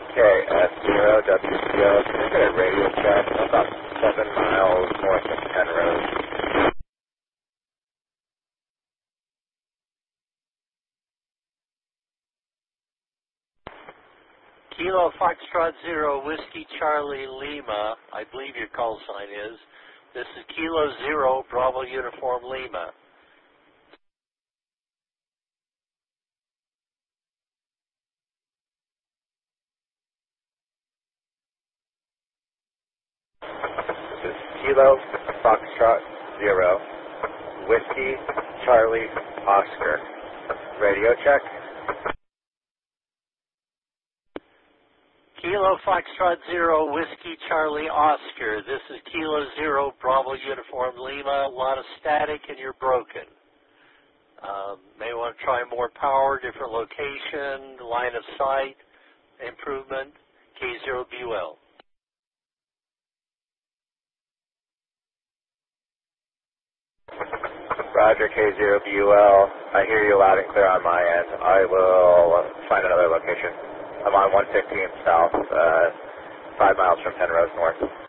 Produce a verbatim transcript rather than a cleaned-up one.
K S zero W C O, can I get a radio check? I'm about seven miles north of Penrose. Kilo Foxtrot Zero Whiskey Charlie Lima, I believe your call sign is. This is Kilo Zero Bravo Uniform Lima. This is Kilo Foxtrot Zero Whiskey Charlie Oscar. Radio check. Kilo Foxtrot Zero Whiskey Charlie Oscar. This is Kilo Zero Bravo Uniform Lima. A lot of static and you're broken. Um, may want to try more power, different location, line of sight, improvement, K zero B U L. Roger, K zero B U L. I hear you loud and clear on my end. I will find another location. I'm on one fifteen south, uh, five miles from Penrose north.